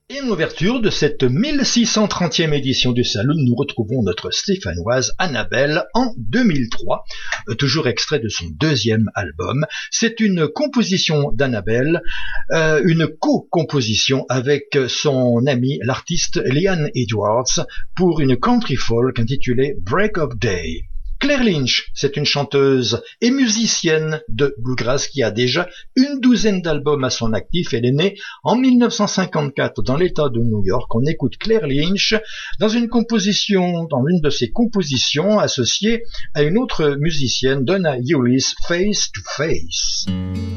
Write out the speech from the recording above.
Et en ouverture de cette 1630e édition du Saloon, nous retrouvons notre stéphanoise Annabelle en 2003, toujours extrait de son deuxième album. C'est une composition d'Annabelle, une co-composition avec son ami l'artiste Leanne Edwards pour une country folk intitulée Break of Day. Claire Lynch, c'est une chanteuse et musicienne de bluegrass qui a déjà une douzaine d'albums à son actif. Elle est née en 1954 dans l'État de New York. On écoute Claire Lynch dans une de ses compositions associée à une autre musicienne, Donna Hewlis, Face to Face.